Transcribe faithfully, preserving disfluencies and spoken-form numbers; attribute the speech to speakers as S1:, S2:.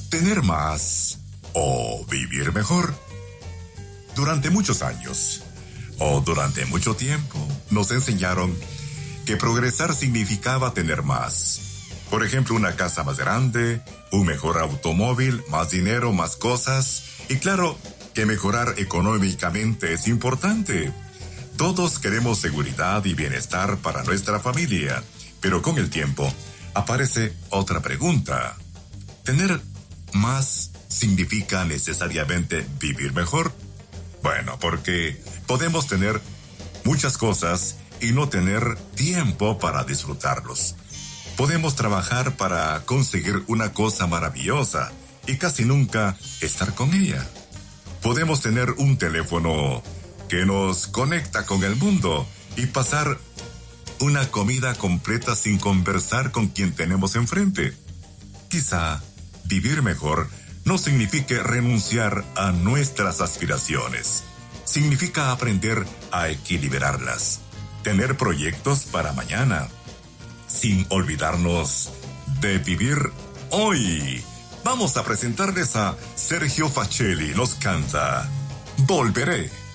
S1: tener más o vivir mejor. Durante muchos años, o durante mucho tiempo, nos enseñaron que progresar significaba tener más. Por ejemplo, una casa más grande, un mejor automóvil, más dinero, más cosas. Y claro, que mejorar económicamente es importante. Todos queremos seguridad y bienestar para nuestra familia, pero con el tiempo aparece otra pregunta. ¿Tener más significa necesariamente vivir mejor? Bueno, porque podemos tener muchas cosas y no tener tiempo para disfrutarlos. Podemos trabajar para conseguir una cosa maravillosa y casi nunca estar con ella. Podemos tener un teléfono que nos conecta con el mundo y pasar una comida completa sin conversar con quien tenemos enfrente. Quizá vivir mejor no signifique renunciar a nuestras aspiraciones. Significa aprender a equilibrarlas, tener proyectos para mañana, sin olvidarnos de vivir hoy. Vamos a presentarles a Sergio Facelli, nos canta Volveré.